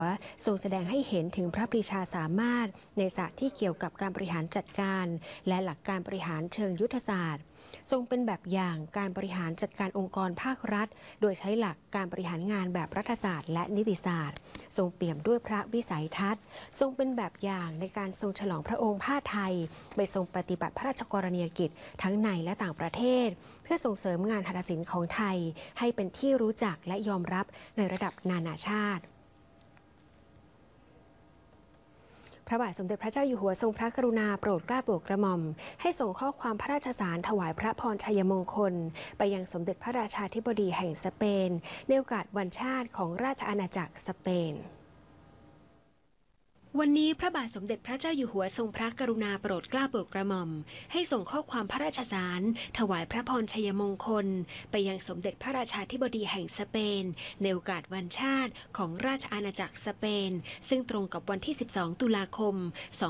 ทรงแสดงให้เห็นถึงพระปรีชาสามารถในศาสตร์ที่เกี่ยวกับการบริหารจัดการและหลักการบริหารเชิงยุทธศาสตร์ทรงเป็นแบบอย่างการบริหารจัดการองค์กรภาครัฐโดยใช้หลักการบริหารงานแบบรัฐศาสตร์และนิติศาสตร์ทรงเปี่ยมด้วยพระวิสัยทัศน์ทรงเป็นแบบอย่างในการทรงฉลองพระองค์ผ้าไทยไปทรงปฏิบัติพระราชกรณียกิจทั้งในและต่างประเทศเพื่อส่งเสริมงานหัตถศิลป์ของไทยให้เป็นที่รู้จักและยอมรับในระดับนานาชาติพระบาทสมเด็จพระเจ้าอยู่หัวทรงพระกรุณาโปรดเกล้าโปรดกระหม่อมให้ส่งข้อความพระราชสารถวายพระพรชัยมงคลไปยังสมเด็จพระราชาธิบดีแห่งสเปนในโอกาสวันชาติของราชอาณาจักรสเปนวันนี้พระบาทสมเด็จพระเจ้าอยู่หัวทรงพระกรุณาโปรดเกล้าโปรดกระหม่อมให้ส่งข้อความพระราชสารถวายพระพรชัยมงคลไปยังสมเด็จพระราชาธิบดีแห่งสเปนในโอกาสวันชาติของราชอาณาจักรสเปนซึ่งตรงกับวันที่ 12 ตุลาคม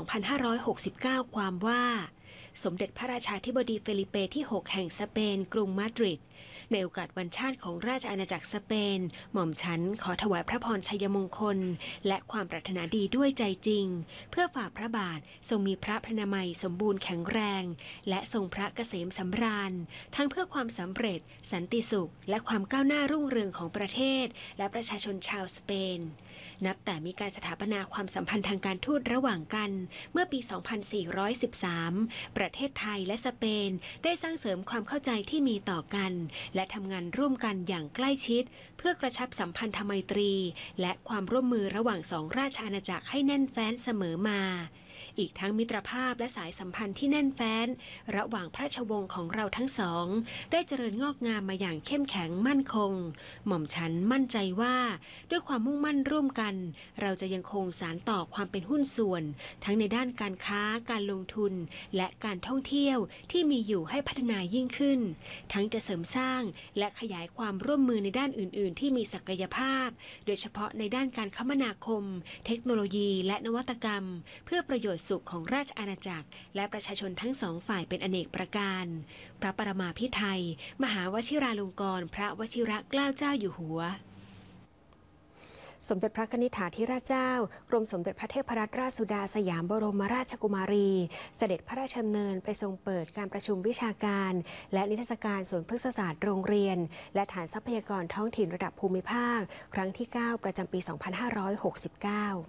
2569 ความว่าสมเด็จพระราชาธิบดีเฟลิเปที่ 6 แห่งสเปนกรุงมาดริดในโอกาสวันชาติของราชอาณาจักรสเปนหม่อมฉันขอถวายพระพรชัยมงคลและความปรารถนาดีด้วยใจจริงเพื่อฝ่าพระบาททรงมีพระพรรณนามัยสมบูรณ์แข็งแรงและทรงพระเกษมสำราญทั้งเพื่อความสำเร็จสันติสุขและความก้าวหน้ารุ่งเรืองของประเทศและประชาชนชาวสเปนนับแต่มีการสถาปนาความสัมพันธ์ทางการทูตระหว่างกันเมื่อปี 2413 ประเทศไทยและสเปนได้สร้างเสริมความเข้าใจที่มีต่อกันและทำงานร่วมกันอย่างใกล้ชิดเพื่อกระชับสัมพันธไมตรีและความร่วมมือระหว่างสองราชอาณาจักรให้แน่นแฟ้นเสมอมาอีกทั้งมิตรภาพและสายสัมพันธ์ที่แน่นแฟ้นระหว่างพระราชวงศ์ของเราทั้งสองได้เจริญงอกงามมาอย่างเข้มแข็งมั่นคงหม่อมฉันมั่นใจว่าด้วยความมุ่งมั่นร่วมกันเราจะยังคงสานต่อความเป็นหุ้นส่วนทั้งในด้านการค้าการลงทุนและการท่องเที่ยวที่มีอยู่ให้พัฒนายิ่งขึ้นทั้งจะเสริมสร้างและขยายความร่วมมือในด้านอื่นๆที่มีศักยภาพโดยเฉพาะในด้านการคมนาคมเทคโนโลยีและนวัตกรรมเพื่อประโยชน์สุขของราชอาณาจักรและประชาชนทั้งสองฝ่ายเป็นอเนกประการพระปรมาภิไธยมหาวชิราลงกรณ์พระวชิรเกล้าเจ้าอยู่หัวสมเด็จพระกนิษฐาธิราชเจ้ากรมสมเด็จพระเทพรัตนราชสุดาสยามบรมราชกุมารีเสด็จพระราชดำเนินไปทรงเปิดการประชุมวิชาการและนิทรรศการสวนพฤกษศาสตร์โรงเรียนและฐานทรัพยากรท้องถิ่นระดับภูมิภาคครั้งที่ 9 ประจำปี 2569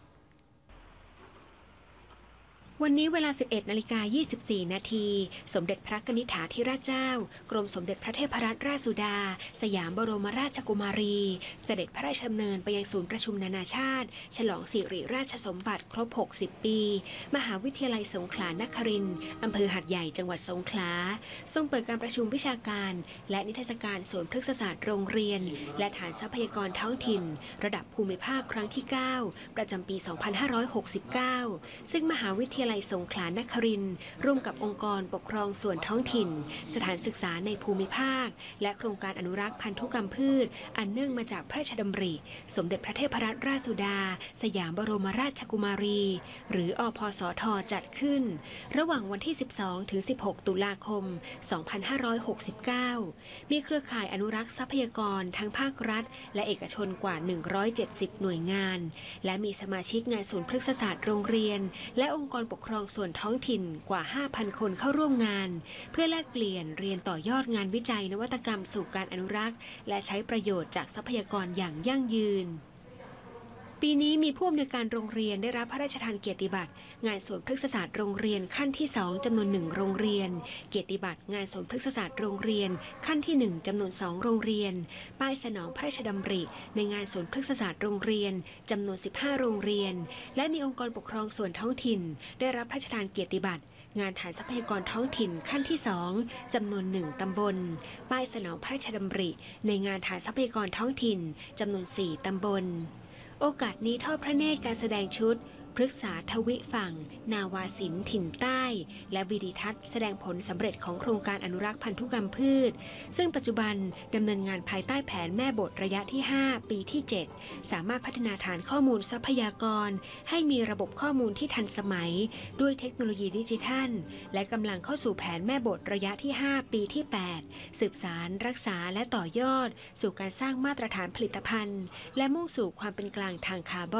วันนี้เวลา 11:24 นาทีสมเด็จพระกนิษฐาธิราชเจ้ากรมสมเด็จพระเทพรัตนราชสุดาสยามบรมราชกุมารีเสด็จพระราชดำเนินไปยังศูนย์ประชุมนานาชาติฉลองสิริราชสมบัติครบ 60 ปีมหาวิทยาลัยสงขลานครินทร์อำเภอหาดใหญ่จังหวัดสงขลาทรงเปิดการประชุมวิชาการและนิทรรศการสวนพฤกษศาสตร์โรงเรียนและฐานทรัพยากรท้องถิ่นระดับภูมิภาคครั้งที่ 9 ประจำปี 2569 ซึ่งมหาวิทยาลัยสงขลานครินทร์ร่วมกับองค์กรปกครองส่วนท้องถิ่นสถานศึกษาในภูมิภาคและโครงการอนุรักษ์พันธุกรรมพืชอันเนื่องมาจากพระราชดำริสมเด็จพระเทพรัตนราชสุดาสยามบรมราชกุมารีหรืออพสท.จัดขึ้นระหว่างวันที่ 12 ถึง 16 ตุลาคม 2569 มีเครือข่ายอนุรักษ์ทรัพยากรทั้งภาครัฐและเอกชนกว่า 170 หน่วยงานและมีสมาชิกงานศูนย์พฤกษศาสตร์โรงเรียนและองค์กรปกครองส่วนท้องถิ่นกว่า 5,000 คนเข้าร่วมงานเพื่อแลกเปลี่ยนเรียนต่อยอดงานวิจัยนวัตกรรมสู่การอนุรักษ์และใช้ประโยชน์จากทรัพยากรอย่างยั่งยืนปีนี้มีผู้อำนวยการโรงเรียนได้รับพระราชทานเกียรติบัตรงานสวนพฤกษศาสตร์โรงเรียนขั้นที่ 2 จำนวน 1 โรงเรียนเกียรติบัตรงานสวนพฤกษศาสตร์โรงเรียนขั้นที่ 1 จำนวน 2 โรงเรียนป้ายสนองพระราชดำริในงานสวนพฤกษศาสตร์โรงเรียนจำนวน 15 โรงเรียนและมีองค์กรปกครองส่วนท้องถิ่นได้รับพระราชทานเกียรติบัตรงานฐานทรัพยากรท้องถิ่นขั้นที่ 2 จำนวน 1 ตำบลป้ายสนองพระราชดำริในงานฐานทรัพยากรท้องถิ่นจำนวน 4 ตำบลโอกาสนี้ทอดพระเนตรการแสดงชุดพฤกษาทวิฝั่งนาวาสินถิ่นใต้และวิดิทัศน์แสดงผลสำเร็จของโครงการอนุรักษ์พันธุกรรมพืชซึ่งปัจจุบันดำเนินงานภายใต้แผนแม่บทระยะที่ 5 ปีที่ 7 สามารถพัฒนาฐานข้อมูลทรัพยากรให้มีระบบข้อมูลที่ทันสมัยด้วยเทคโนโลยีดิจิทัลและกำลังเข้าสู่แผนแม่บทระยะที่ 5 ปีที่ 8 สืบสารรักษาและต่อยอดสู่การสร้างมาตรฐานผลิตภัณฑ์และมุ่งสู่ความเป็นกลางทางคาร์บอน